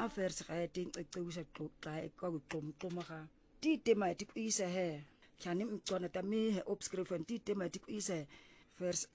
affairs ga ting ecewusha xa kwakuxumxuma ga titema tikuisa he kyani mcona tami he obscription titema tikuisa vers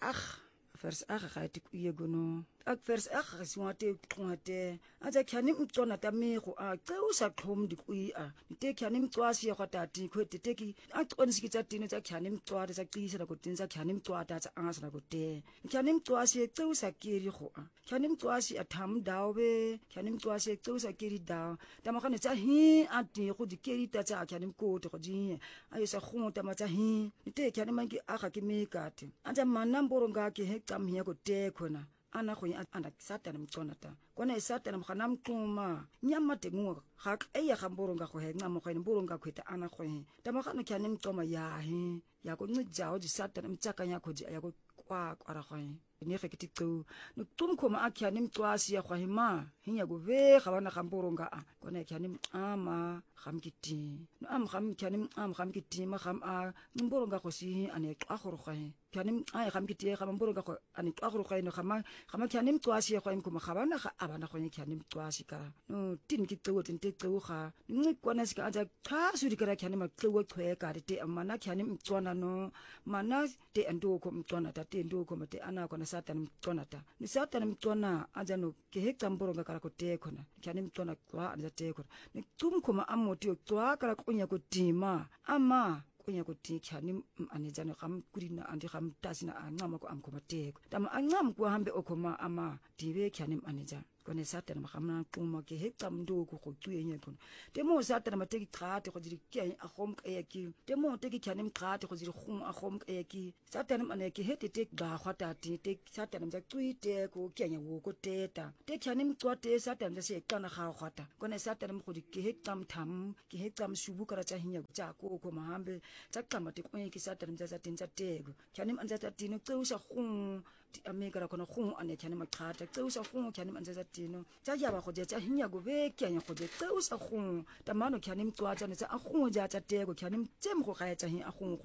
8 ga tikuye gono ak vers 8 ga siwate xonate aja kyani mcona tami go a cewusha xhom dikuia nite kyani mcwasi ya kwatati kwetete ki aqonisikitsa tini tsa kyani mcwade tsa qisa la kutinza kyani mcwada tsa anga sana kutte kyani mcwasi cewusha kiri go a kyani mcwasi atham dawe kyani mcwasi cewusha kiri daw tamagane tsa hi ati go dikeri tsa kyani mkote go di ayo sa khonta matsa hi nite kyani mangi aga ke mekate anja manamboro ngake he qamhiya ko te khona ana go anda satana mconata kona satana mkhana mquma nyama tengu ga eya gamboro nga go he ncamo go mboro nga khweta ana go he tamagane kyani mcoma ya he ya go ncijawo di satana mtsakanya go di ya go kwa kwara go he ne ge kitixu no tumkhoma akyani mcwasi ya go hima hinya go ve ga bana gamboro nga kona kyani ama gamkiti no am gam kyani am gamkiti ma gam a mboro nga go si ane xa go go he kyani ai gamkiti ga mboro nga go ane xa go go he no gama kyani mcwasi ya go imkhoma ga bana ga abana go kyani mcwasi ka no tin kitxu tin texu ga ngi kona sika aja xa suri kara kyani maxewo chwe ka te amana kyani mcwana no mana te ando ko mcwana ta te ndo ko mate ana kona satana mcwana ta ni satana mcwana aja no ke hekta mboro nga kara ko te khona kyani mcwana kwa anja te khona ni tumkhoma amoti o kwa kara kunya ko tima ama kunya ko ti kyani anejana gam kurina andi gam tasina ancama ko amkhoma te tama ancam ko hambe okoma ama dibe kyani aneja kone satana magamna kuma ke hekta mndo ko go tsuyenye khona temo satana mateki qate go diri ke a gom ke ki temo teki kyani mqate go diri gum a gom ke ki satana mane ke hetete ga gwata te satana mja tsuite ko kenya wo ko teta te kyani mqwate satana se kana ga gwata kone satana mo go di ke hekta mtham ke hekta mshubu kara tsa hinya tsa ko mahambe tsa qama te kwenye ki satana mja tsa tinza tego kyani anja tsa tino tseusha gum ti ameka ra kona gum ane kyani maqata tseusha gum kyani anja tino tsa ya ba go tsa hinya go be kenya go tseusha gum tamano kyani mqwatsa ne tsa a gum ja tsa tego kyani mtsem go ga tsa hi a gum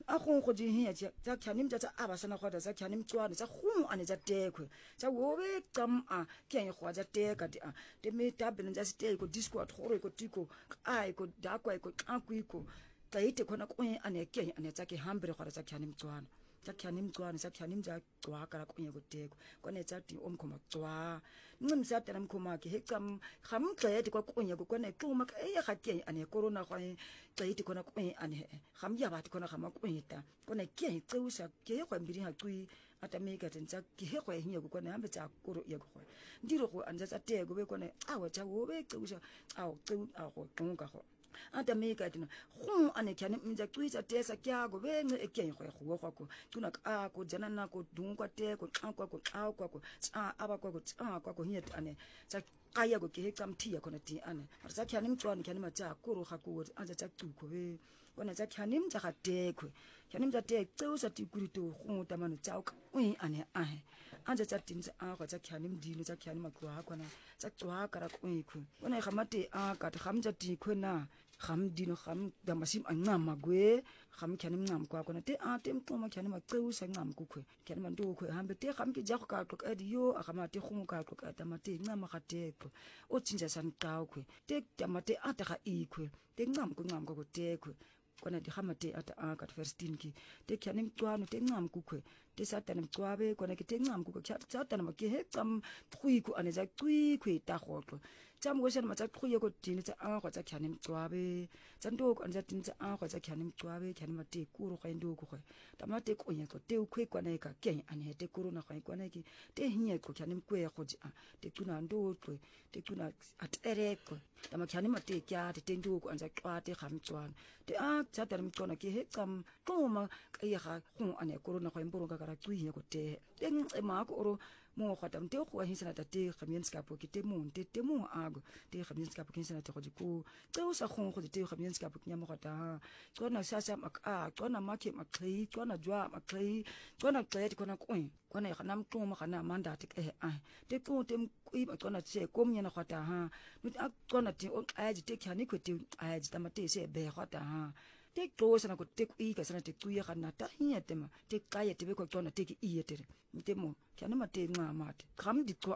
go di hinya tsa kyani mja tsa abasana go tsa kyani mqwane tsa gum ane tsa tego tsa wo be qam a kenya go tsa tega di a te me tabele tsa stay ko discord gore ko tiko ai ko dakwa ko akwiko tsaite khona kwenye ane kenya ane tsa ke hambere gore tsa kyani mqwane tsa kyani mqwane tsa kyani mja qwa kara kwenye go teko kone tsa ti omkhoma qwa ncimsa tana mkhoma ke hecam gamqede kwa kwenye go kone xuma ka eya ga kenya ane corona go tsaite khona kwenye ane gamya bathi khona gama kweta kone ke tseusa ke go mbiri ha qwi atameka tsa ke he go hinya go kone hambe tsa koro ye go ndiro go anja tsa tego be kone awa tsa wo be tseusa awu tseu a go xunga go atameka tina go ane kyane mja qwitsa tesa kyago benge ekyenye go go tuna ka ko jana na ko dungwa te ko xakwa ko xakwa ko tsa aba ko tsa kwa ko hinya ane tsa kaya go ke hecam thia kona ti ane arsa kyane mtswani kyane matsa koro ga ko anja tsa tuko be kona tsa kyane mja ga tekwe kyane mja te tseusa ti kurito go tamano tsa o ane anja tsa tinza a go tsa kyane mdilo tsa kyane makwa kona tsa tswa kara kwekwe kona ga mate a ka gamja ti khona gamdino gam damasim ancama gwe gam kyane mncam kwa kona te a te mxoma kyane maceusa ncam kukwe kyane manto kwe hambe te gam ki jago ka xok ediyo agamate khumu ka xok atamate ncama gatekwe o tsinja sanqaw kwe te tamate ata ga ikwe te ncam ko tekwe kona di gamate ata a ka verstin ki te kyane mcwano te ncam kukwe te satana mcwabe kona ke te ncam kukwe satana make hecam khwiku ane za khwikwe ta goxo tsam go shana matsa khwiye ko tini tsa a go tsa kyane mcwabe tsa ndoko anja tini tsa a go tsa kyane mcwabe kyane mate kuro ga ndoko go tamate ko nya ko te khwe kwana ka ke ane te kuro na ga kwana ki te hinya ko kyane mkwe go di a te tuna ndoko te tuna atere ko tama kyane mate kya te ndoko anja kwate ga mtswana te a tsatana mtswana ke hecam toma ka ya ga go ane kuro na go mboro ka kara tswiye ko te ema ko oro mo khata mte go hisana ta te gamienska po ke te mo ago te gamienska po ke hisana te go diku tseo sa go te gamienska po nya mo khata tsona sasa maka tsona make maklei tsona jwa maklei tsona kleit kona kona ga nam tlo mo kana manda te te ko te mkui tsona tse komnya na khata ha nut a tsona te o aji te khani ko te aji tamate se be khata te tlosa na ko te kui ka sana te kui ga nata hinya tema te kaya te be ko tsona te ki ietere ntemo kyane mate nqa mate gam di twa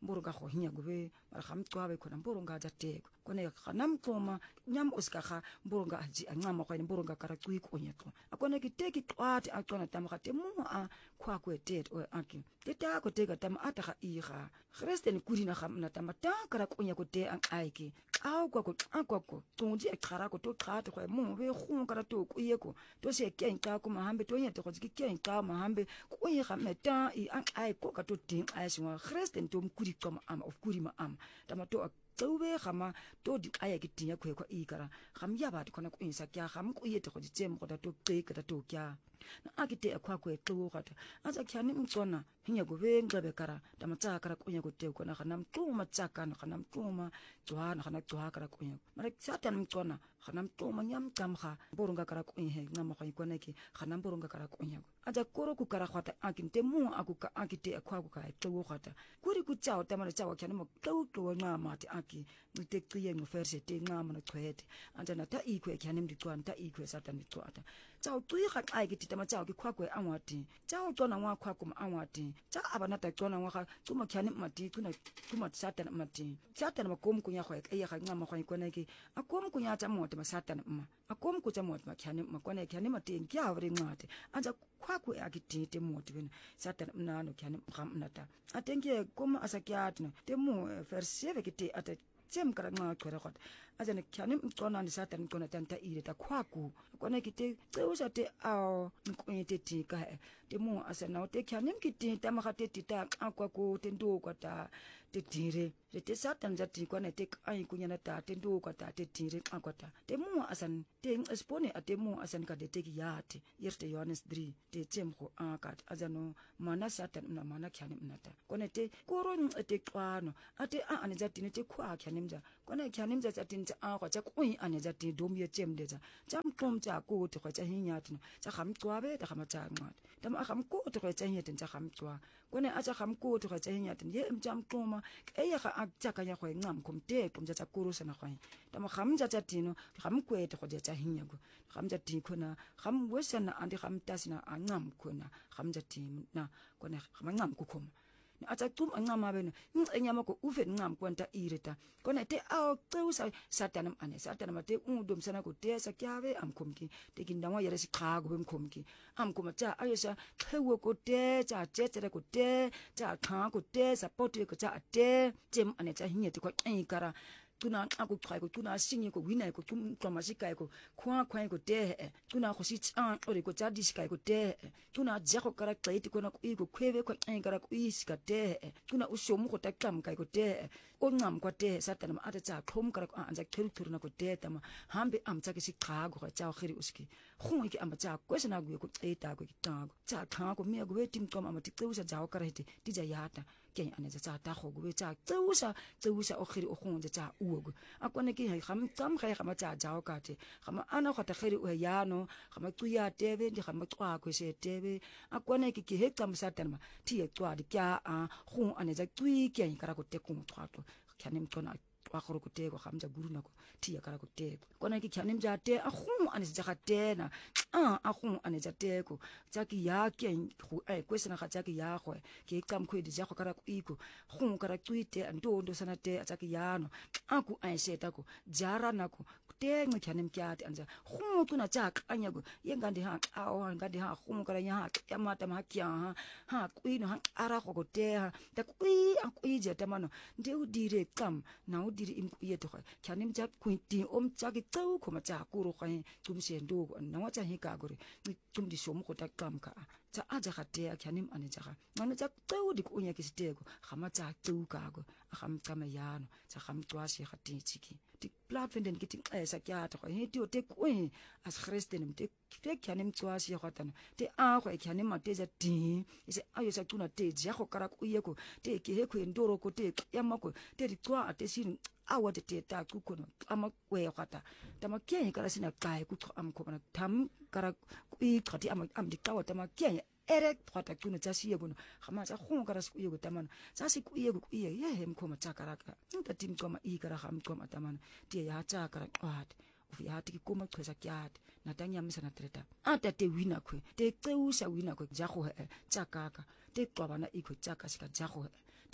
mburunga go hinya gobe mara gamcwabe khona mburunga jateko kone ganamcoma nyam uskaga mburunga aji ancama khona mburunga karacui kunyeko akone kiteki qwati aqona tamga temu a khwakwetet o aki teta ko teka tam ataga iga Christen kudina gamna tamata kara kunyeko te an aiki au kwa ko tunji ekara ko to qata go mo be khun kara to kuyeko to se kenka ko mahambe to nyete go kenka mahambe ko yiga meta I an ai ko ka to ting ai swa Christen to mkudi kama am of kudi ma am tamato tsobe gama to di aya ke tinya khwe kwa ikara gam ya ba khona ku insa kya gam ku yete go ditsem go da to qeka da to kya na akite akwa kwe tlo gata aza kyani mtsona hinya go be ngebe kara da matsa kara kunya go te kona gana mtuma tsaka na gana mtuma tswana gana tswa kara kunya mara satan mtsona gana mtuma nyam tamga borunga kara kunya he ngama go ikona ke gana borunga kara kunya aja koro ku kara khwata akinte mu akuka akite akwa ku ka tlo gata kuri ku tsao tamara tsao kyani mo tlo na mati aki ngitekciye ngoferse te ngama na khwete anja na ta ikwe kyani mdikwana ta ikwe satan mtwata tsao tui ga ai ke titama tsao ke khwakwe anwati tsao tsona ngwa khwako ma anwati tsa abana ta tsona ngwa ga tsuma kyani mati kuma satan mati satan makom kunya khwa ke ya ga ngama khwa ikona ke akom kunya tsa mote ma satan ma akom ku tsa mote ma kyani makona kyani mati nkya vre ngate anja khwakwe akitite mote bena satan mnano kyani mnata atenke koma asakyatno temu verse 7 kete ata tsem kara nga khwera khot azana kyani mtsona ni satan kona tanta ire ta khwaku kona kite tseusa te a nkwete tika te mu asana te kyani mkite ta makate tita akwa ko tendo kwata te dire te satan jati kona te ai kunyana ta tendo kwata te dire akwata te mu asan te espone ate mu asan ka de te yate yerte Johannes 3 te tsem ko akat azano mana satan na mana kyani mnata kona te koron te kwano ate a ane jati te khwa kyani mja kona kyani mja jati a kwa cha kui ane jati domye chemdeza chamkom cha ko te kwa cha hinyatno cha khamqwabe ta khama cha ngat tama khamko te kwa cha hinyatin cha khamqwa kone acha khamko te kwa cha hinyatin ye mchamqoma eya ga akcha ya kwa ngam komte komja cha kurusa na kwa tama khamja cha tino khamkwete kwa cha hinyago khamja ti khona khamwesana andi khamtasina angam khona khamja ti na kone khamangam kukhoma acha tum angama beno enyama ko uve ngam kwanta ireta kona te a tseusa satanam ane satanam te undom sana ko te sa kyave amkomki te kindawa yere sikhago bemkomki amkoma cha ayesa khewo ko te cha chetsere ko te cha kha ko te support ko cha te jem ane cha hinyete ko ikara tuna aku try ko tuna singi ko wina ko tum masika ko kwa ko te tuna ko sit an ore ko cha disika ko te tuna jako kara tsaiti ko na ko iko khwebe ko kara ko isika te tuna ushomu ko takam ko te o ngam ko te satana ma ata cha khom kara ko anja khelu na ko te tama hambe amcha ke sikha go cha khiri uski khungi ke amba cha ko sana go ko tsaita ko kitago cha kha ko me go wetim ko ma ti tseusa jawo kara hete ti ja yata ke ane cha ta go go cha tseusa o khiri o khonje cha ugo akone ke kham tsam kha khama cha jawo kate khama ana khata khiri o yano khama tuya tebe ndi khama twa ko se tebe akone ke he tsam satanma ti e twa di kya a khu ane ja tui ke kara ko te ku twa to kyanim tona wa khoro ko te ko khamja guru na ko ti ya kara ko te kona ke kyanim ja te a khu ane ja khate na a khu ane ja te ko ja ki ya ke khu kwesena kha ja ki ya go ke tsam khwe di ja go kara ko iko khu kara tuite ando sana te ja ki yano aku seta ko jara na ko te ngikyanim kyate anja khu tuna ja kanya go yengandi ha a ngandi ha khu kara nya ya mata ma kya ha kuino ha ara go te ha ta kui an kui je tamano nde udire kam na udire im yete go kyanim ja kuiti ja ki tsau ko ma ja kuro ga tum se ndo na wa ja hi ka gore tum di shomo go ta kam ka cha aja khate kyanim ane ja ngana ja tsau di ku nya ki stego khama ja tsau ka go kham kama yano cha kham twasi khati chiki ti platform kiting sa kya to he ti o te ku as Christen te kyanim twasi khotana te a go kyanim ma te ja ti ise ayo sa tuna te ja go kara ku ye ko te ke he ku ndoro ko te ya ma ko te ri twa ate sin awa te ta ku ko no ama kwe khata tama ke kara sina kai ku am ko na tam kara ku I khati am di tawa tama ke ere khata kuno cha siye bono khama cha khon kara su ye go tamana cha si ku ye ye hem ko ma cha kara ka nta tim ko ma I kara kham ko ma tamana ti ya cha kara kwat ufi hati ki kuma kwesa kyat na tanya misa na treta ata te wina kwe te tseusa wina kwe ja go cha kaka te kwabana iko cha ka sika ja go te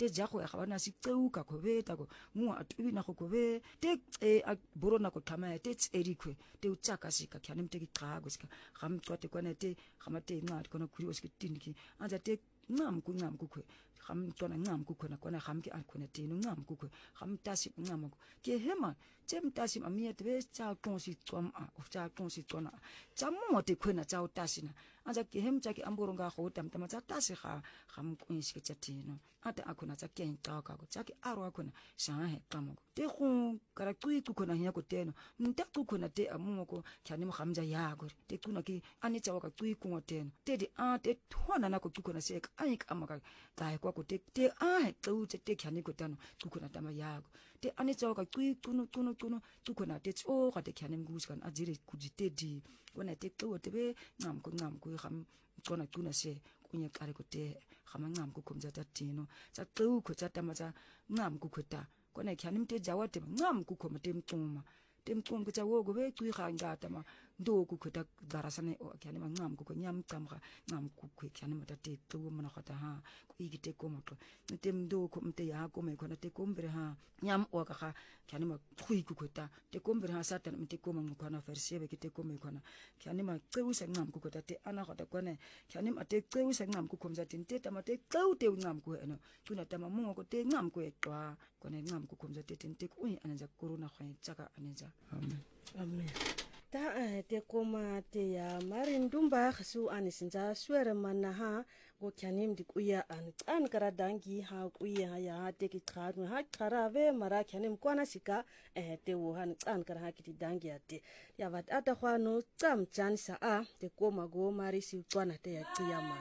te jago ya gabana si tseuka go beta go ngwa atubina go be te a borona go thama te tsedikwe te utsaka sika kyanim te giqago sika gamcwate kwana te gamate incwadi kona khuri osikitindiki anza te ncam kwe gamntwana ncam kukhona kona gamke akhona teno ncam kukwe gamtasi ncam ke hema tsemtasi amia te tsa konsi tswam of tsa konsi tsona tsa mo te khona tsa utasina anza ke hem tsa ke amboronga go tamtama tsa tasi ga gamkwisi ke tsa teno ata akhona tsa ke ntaka go tsa ke aro akhona sa he qamo te go kara tsui kukhona hiya ko teno mta kukhona te amoko kyane mo gamja yago te kuna ke anitsa wa ka tsui kungo teno te di te thona na ko kukhona se ka ai ka amaka ka kwa ko te he tse te kyane ko tano kukhona tama yago te anitsa wa ka tsui kuno kukhona te tso ga te kyane mguskan ajire kujite di kona te tso te be ngam ko gam tsona tuna se kunye kare ko te gama ngam ko komza ta tino tsa tso ko tsa tama tsa ngam ko khota kona kyane mte jawa te ngam ko khoma te mtuma tsa wo go be tui ga ngata ma ndo ku khota darasane o kyane ma ngam ko nyam tsamga ngam ku kyane mata te tso mana khata ha ku igite ko motlo te ndo ko mte ya ko me khona te kombre ha nyam o ka kyane ma thui ku khota te kombre ha satan mte ko ma khona versiebe ke te ko me khona kyane ma tseu sa ngam ku khota te ana khata kone kyane ma te tseu sa ngam ku khomza te tama te tseu te ngam ku eno tuna tama mo ko te ngam ku etwa kone ngam ku khomza te ku anza corona khoi tsaka anza amen ta te koma te ya marindumba su anisinza swere manaha go kyanim di kuya an karadangi ha kuya ya te ki khadu ha kharave mara kyanim kwana sika te wo han an kara ha ki dangi ate ya wat ata khwano tsam chan sa te koma go mari si kwana te ya tsiya